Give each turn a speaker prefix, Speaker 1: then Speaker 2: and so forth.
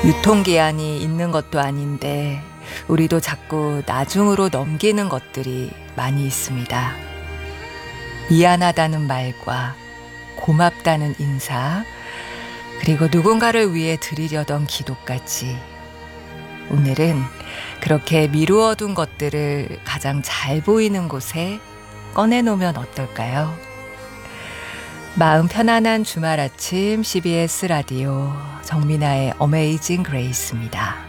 Speaker 1: 유통기한이 있는 것도 아닌데 우리도 자꾸 나중으로 넘기는 것들이 많이 있습니다. 미안하다는 말과 고맙다는 인사, 그리고 누군가를 위해 드리려던 기도까지. 오늘은 그렇게 미루어둔 것들을 가장 잘 보이는 곳에 꺼내놓으면 어떨까요? 마음 편안한 주말 아침 CBS 라디오 정민아의 어메이징 그레이스입니다.